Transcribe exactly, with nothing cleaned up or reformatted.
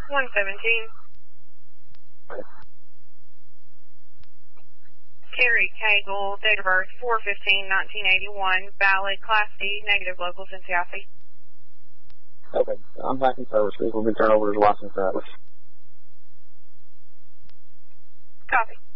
one seventeen. Carrie Cagle, date of birth four fifteen nineteen eighty-one, valid, Class D, negative, local Cincinnati. Okay, I'm back in service. We'll be turned over his license to Atlas. Copy.